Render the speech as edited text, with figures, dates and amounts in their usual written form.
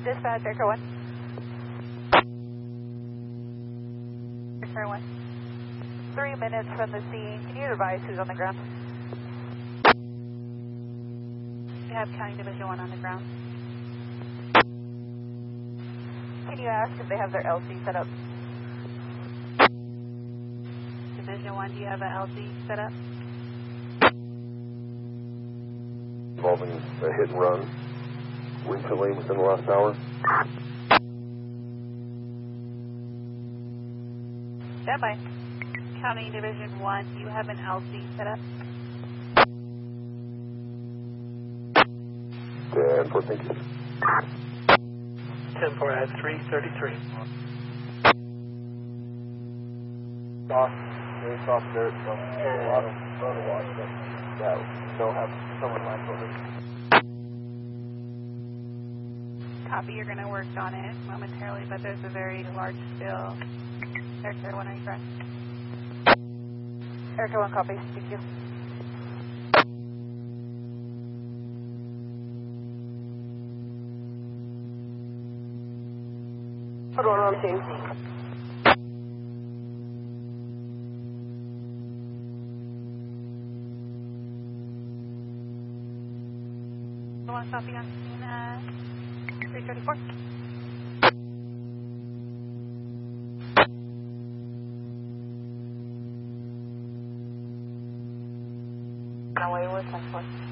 Dispatch, Echo 1. Echo 1. 3 minutes from the scene. Can you advise who's on the ground? You have County Division 1 on the ground. Can you ask if they have their LC set up? Division 1, do you have an LC set up? Involving a hit and run recently within the last hour. Stand by. County Division 1, do you have an LC set up? And for thank you. 10-4 at 333. Soft, very soft dirt, so a lot of water, but yeah, they'll have someone line over. Copy, you're going to work on it momentarily, but there's a very large spill. Erica 1, are you correct? Erica 1, copy. Thank you. Hold on, team. One copy on scene 334. Away with 10-4.